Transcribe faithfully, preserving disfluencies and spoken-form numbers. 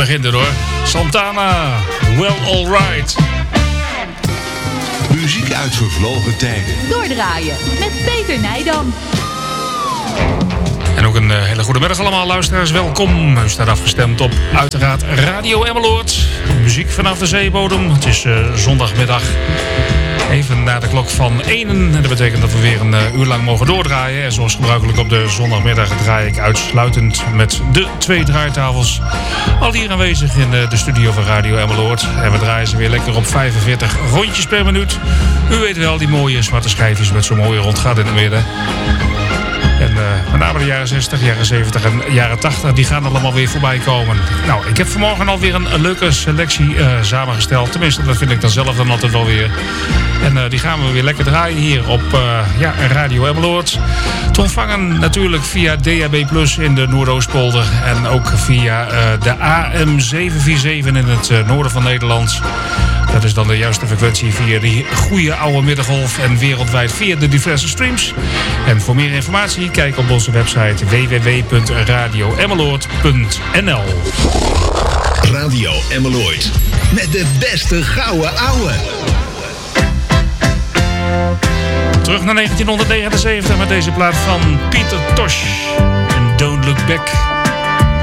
begint het hoor. Santana, Well Alright. Muziek uit vervlogen tijden. Doordraaien met Peter Nijdam. En ook een uh, hele goede middag allemaal luisteraars. Welkom. U staat afgestemd op uiteraard Radio Emmeloord. Muziek vanaf de zeebodem. Het is uh, zondagmiddag. Even na de klok van één. En dat betekent dat we weer een uh, uur lang mogen doordraaien. En zoals gebruikelijk op de zondagmiddag draai ik uitsluitend met de twee draaitafels. Al hier aanwezig in uh, de studio van Radio Emmeloord. En we draaien ze weer lekker op vijfenveertig rondjes per minuut. U weet wel, die mooie zwarte schijfjes met zo'n mooie rondgat in het midden. En uh, met name de jaren zestig, jaren zeventig en jaren tachtig, die gaan allemaal weer voorbij komen. Nou, ik heb vanmorgen alweer een, een leuke selectie uh, samengesteld. Tenminste, dat vind ik dan zelf dan altijd wel weer. En uh, die gaan we weer lekker draaien hier op uh, ja, Radio Emmeloord. Te ontvangen natuurlijk via D A B plus in de Noordoostpolder. En ook via uh, de A M zevenhonderdzevenenveertig in het uh, noorden van Nederland. Dat is dan de juiste frequentie via die goede oude middengolf en wereldwijd via de diverse streams. En voor meer informatie kijk op onze website w w w punt radio emmeloord punt n l. Radio Emmeloord. Met de beste gouden ouwe. Terug naar negentienhonderdnegenenzeventig met deze plaat van Peter Tosh. En Don't Look Back.